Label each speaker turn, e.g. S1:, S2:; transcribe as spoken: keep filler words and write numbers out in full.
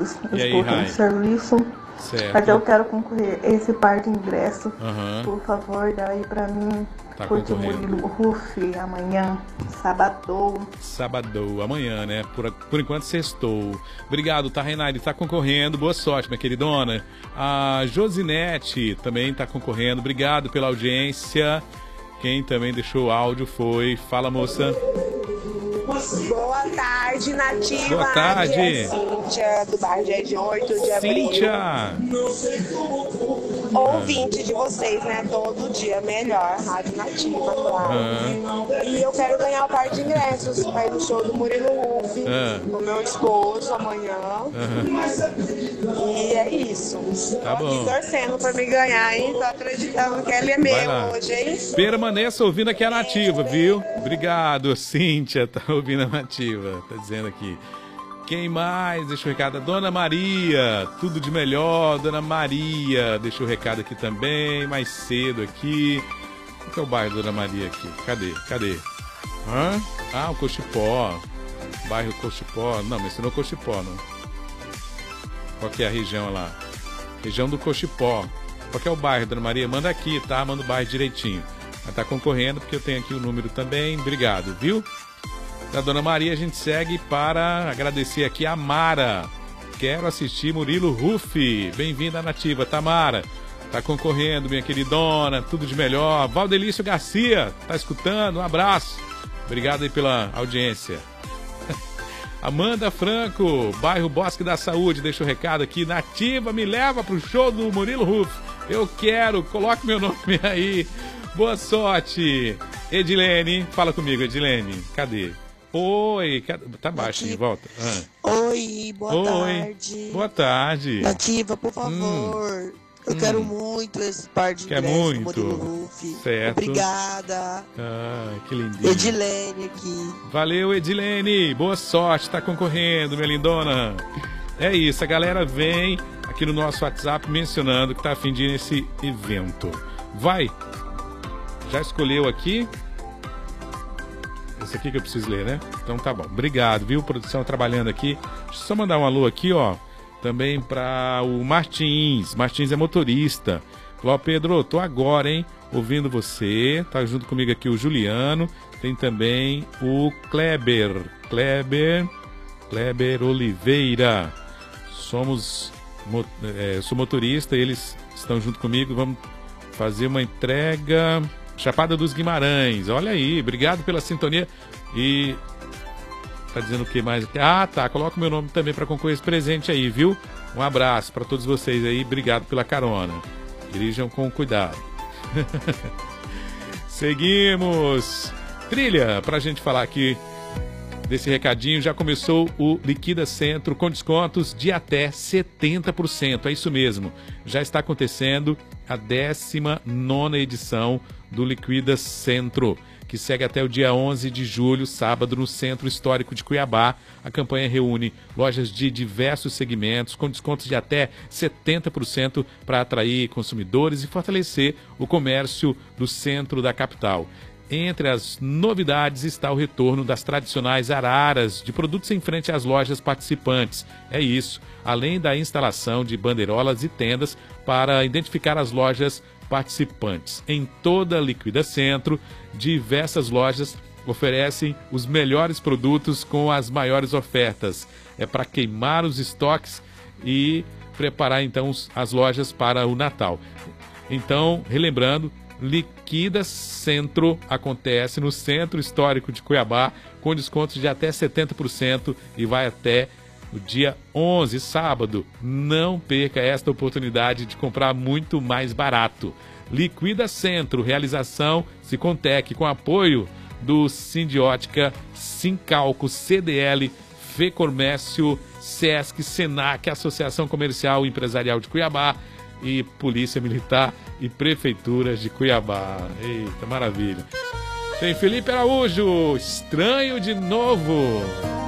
S1: todos. Eu
S2: E aí,
S1: estou
S2: Rai?
S1: em serviço,
S2: Certo.
S1: mas eu quero concorrer a esse par de ingressos.
S2: Aham.
S1: Por favor, dá aí pra mim.
S2: Tá
S1: Curte o
S2: concorrendo.
S1: Murilo Ruff amanhã, sábado.
S2: Sabadão, amanhã, né? Por, por enquanto, sextou. Obrigado, tá, Renaide? Tá concorrendo. Boa sorte, minha queridona. A Josinete também tá concorrendo. Obrigado pela audiência. Quem também deixou o áudio foi... Fala, moça.
S3: Boa tarde, Nativa.
S2: Boa tarde.
S3: Aqui é Cíntia, do bairro de oito de abril.
S2: Cíntia.
S3: Ouvinte de vocês, né? Todo dia melhor. Rádio Nativa, claro.
S2: Ah.
S3: E eu quero ganhar o par de ingressos para ir no show do Murilo Ruff,
S2: Ah.
S3: com meu esposo amanhã. E é isso.
S2: Tá
S3: Tô
S2: bom.
S3: aqui torcendo pra me ganhar, hein? Tô acreditando que ele é
S2: Vai lá.
S3: meu hoje, hein?
S2: Permaneça ouvindo aqui a Nativa, viu? Obrigado, Cíntia. Tá ouvindo a Nativa. Tá dizendo aqui. Quem mais? Deixa o recado. Dona Maria. Tudo de melhor, Dona Maria. Deixa o recado aqui também. Mais cedo aqui. Qual que é o bairro da Dona Maria aqui? Cadê? Cadê? Hã? Ah, o Cochipó. Bairro Cochipó. Não, mencionou Cochipó, não. Qual que é a região lá? Região do Cochipó. Qual que é o bairro, Dona Maria? Manda aqui, tá? Manda o bairro direitinho. Ela tá concorrendo porque eu tenho aqui o número também. Obrigado, viu? Da Dona Maria a gente segue para agradecer aqui a Mara. Quero assistir Murilo Ruff. Bem-vinda à Nativa, Tamara. Tá concorrendo, minha queridona. Tudo de melhor. Valdelício Garcia, tá escutando? Um abraço. Obrigado aí pela audiência. Amanda Franco, bairro Bosque da Saúde, deixa o recado aqui. Nativa, me leva pro show do Murilo Ruff. Eu quero, coloque meu nome aí. Boa sorte. Edilene, fala comigo, Edilene. Cadê? Oi, cadê? Tá baixo, de volta. Ah.
S4: Oi, boa
S2: Oi.
S4: tarde.
S2: Boa tarde.
S4: Nativa, por favor.
S2: Hum.
S4: Eu
S2: Hum.
S4: quero muito esse par de
S2: Quer
S4: ingressos do
S2: muito?
S4: Murilo Ruff.
S2: Certo.
S4: Obrigada.
S2: Ah, que lindinho.
S4: Edilene aqui.
S2: Valeu, Edilene. Boa sorte, tá concorrendo, minha lindona. É isso, a galera vem aqui no nosso WhatsApp mencionando que tá a fim de ir nesse evento. Vai. Já escolheu aqui? Esse aqui que eu preciso ler, né? Então tá bom. Obrigado, viu? Produção trabalhando aqui. Deixa eu só mandar um alô aqui, ó. Também para o Martins. Martins é motorista. Falou, Pedro, tô agora, hein? Ouvindo você. Tá junto comigo aqui o Juliano. Tem também o Kleber. Kleber. Kleber Oliveira. Somos... É, eu sou motorista, eles estão junto comigo. Vamos fazer uma entrega... Chapada dos Guimarães, olha aí, obrigado pela sintonia. E tá dizendo o que mais? Ah, tá, coloca o meu nome também para concorrer esse presente aí, viu? Um abraço para todos vocês aí, obrigado pela carona. Dirijam com cuidado. Seguimos. Trilha, pra gente falar aqui desse recadinho, já começou o Liquida Centro com descontos de até setenta por cento, é isso mesmo. Já está acontecendo a décima nona edição do Liquida Centro, que segue até o dia onze de julho, sábado, no Centro Histórico de Cuiabá. A campanha reúne lojas de diversos segmentos, com descontos de até setenta por cento para atrair consumidores e fortalecer o comércio do centro da capital. Entre as novidades está o retorno das tradicionais araras de produtos em frente às lojas participantes. É isso, além da instalação de bandeirolas e tendas para identificar as lojas participantes. Em toda a Liquida Centro, diversas lojas oferecem os melhores produtos com as maiores ofertas. É para queimar os estoques e preparar então as lojas para o Natal. Então, relembrando, Liquida Centro acontece no Centro Histórico de Cuiabá com descontos de até setenta por cento e vai até o dia onze, sábado. Não perca esta oportunidade de comprar muito mais barato. Liquida Centro, realização Sicontec, com apoio do Sindiótica, Sincalco, C D L, Fecomércio, Sesc, Senac, Associação Comercial e Empresarial de Cuiabá e Polícia Militar e Prefeituras de Cuiabá. Eita, maravilha. Tem Felipe Araújo, Estranho de Novo.